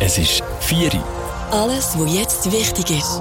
Es ist 4 Uhr. Alles, was jetzt wichtig ist.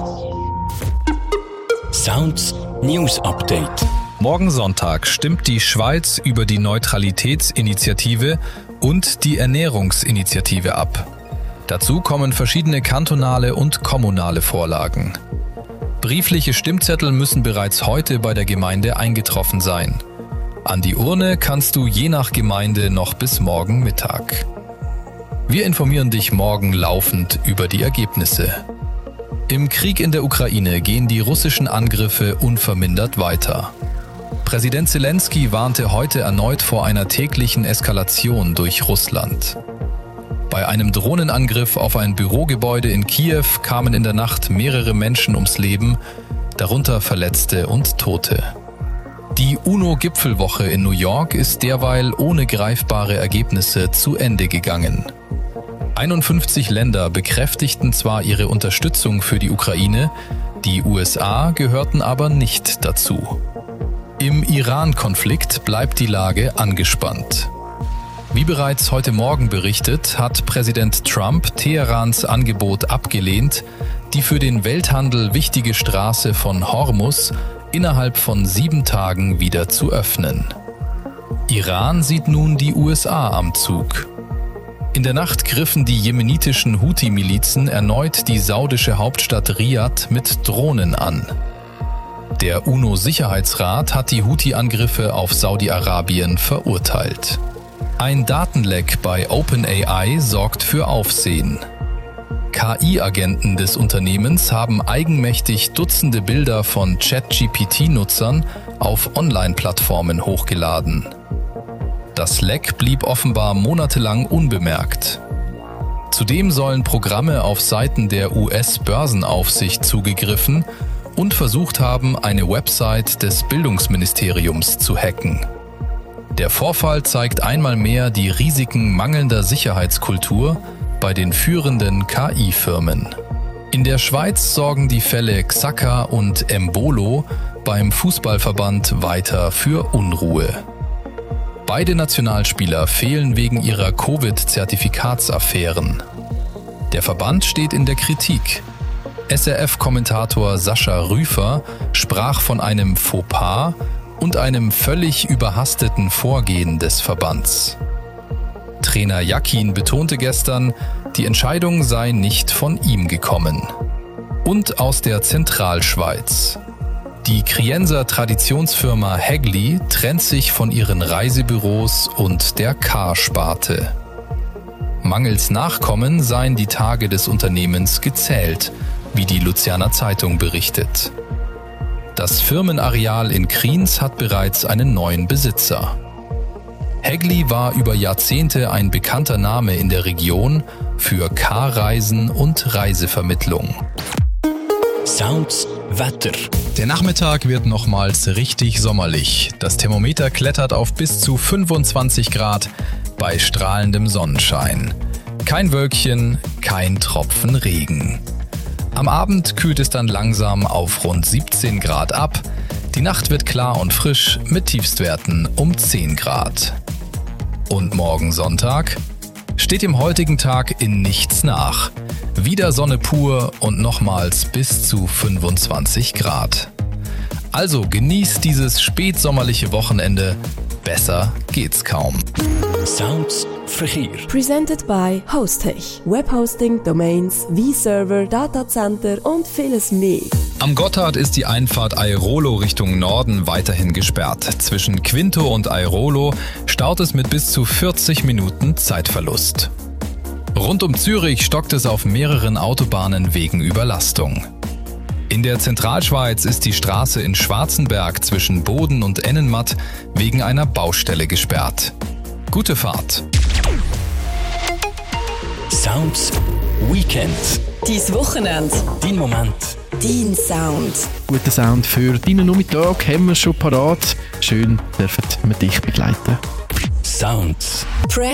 Sounds News Update. Morgen Sonntag stimmt die Schweiz über die Neutralitätsinitiative und die Ernährungsinitiative ab. Dazu kommen verschiedene kantonale und kommunale Vorlagen. Briefliche Stimmzettel müssen bereits heute bei der Gemeinde eingetroffen sein. An die Urne kannst du je nach Gemeinde noch bis morgen Mittag. Wir informieren dich morgen laufend über die Ergebnisse. Im Krieg in der Ukraine gehen die russischen Angriffe unvermindert weiter. Präsident Zelensky warnte heute erneut vor einer täglichen Eskalation durch Russland. Bei einem Drohnenangriff auf ein Bürogebäude in Kiew kamen in der Nacht mehrere Menschen ums Leben, darunter Verletzte und Tote. Die UNO-Gipfelwoche in New York ist derweil ohne greifbare Ergebnisse zu Ende gegangen. 51 Länder bekräftigten zwar ihre Unterstützung für die Ukraine, die USA gehörten aber nicht dazu. Im Iran-Konflikt bleibt die Lage angespannt. Wie bereits heute Morgen berichtet, hat Präsident Trump Teherans Angebot abgelehnt, die für den Welthandel wichtige Straße von Hormuz innerhalb von 7 Tagen wieder zu öffnen. Iran sieht nun die USA am Zug. In der Nacht griffen die jemenitischen Houthi-Milizen erneut die saudische Hauptstadt Riad mit Drohnen an. Der UNO-Sicherheitsrat hat die Houthi-Angriffe auf Saudi-Arabien verurteilt. Ein Datenleck bei OpenAI sorgt für Aufsehen. KI-Agenten des Unternehmens haben eigenmächtig Dutzende Bilder von ChatGPT-Nutzern auf Online-Plattformen hochgeladen. Das Leck blieb offenbar monatelang unbemerkt. Zudem sollen Programme auf Seiten der US-Börsenaufsicht zugegriffen und versucht haben, eine Website des Bildungsministeriums zu hacken. Der Vorfall zeigt einmal mehr die Risiken mangelnder Sicherheitskultur bei den führenden KI-Firmen. In der Schweiz sorgen die Fälle Xhaka und Embolo beim Fußballverband weiter für Unruhe. Beide Nationalspieler fehlen wegen ihrer Covid-Zertifikatsaffären. Der Verband steht in der Kritik. SRF-Kommentator Sascha Rüfer sprach von einem Fauxpas und einem völlig überhasteten Vorgehen des Verbands. Trainer Jakin betonte gestern, die Entscheidung sei nicht von ihm gekommen. Und aus der Zentralschweiz. Die Krienser Traditionsfirma Hägli trennt sich von ihren Reisebüros und der Car-Sparte. Mangels Nachkommen seien die Tage des Unternehmens gezählt, wie die Luzerner Zeitung berichtet. Das Firmenareal in Kriens hat bereits einen neuen Besitzer. Hägli war über Jahrzehnte ein bekannter Name in der Region für Car-Reisen und Reisevermittlung. Sounds Wetter. Der Nachmittag wird nochmals richtig sommerlich. Das Thermometer klettert auf bis zu 25 Grad bei strahlendem Sonnenschein. Kein Wölkchen, kein Tropfen Regen. Am Abend kühlt es dann langsam auf rund 17 Grad ab. Die Nacht wird klar und frisch mit Tiefstwerten um 10 Grad. Und morgen Sonntag steht dem heutigen Tag in nichts nach. Wieder Sonne pur und nochmals bis zu 25 Grad. Also genießt dieses spätsommerliche Wochenende. Besser geht's kaum. Sounds Verkehr. Presented by Hostech. Webhosting, Domains, V-Server, Datacenter und vieles mehr. Am Gotthard ist die Einfahrt Airolo Richtung Norden weiterhin gesperrt. Zwischen Quinto und Airolo staut es mit bis zu 40 Minuten Zeitverlust. Rund um Zürich stockt es auf mehreren Autobahnen wegen Überlastung. In der Zentralschweiz ist die Straße in Schwarzenberg zwischen Boden und Ennenmatt wegen einer Baustelle gesperrt. Gute Fahrt! Sounds Weekend. Dein Wochenende. Dein Moment. Dein Sound. Guten Sound für deinen Nachmittag haben wir schon parat. Schön dürfen wir dich begleiten. Sounds.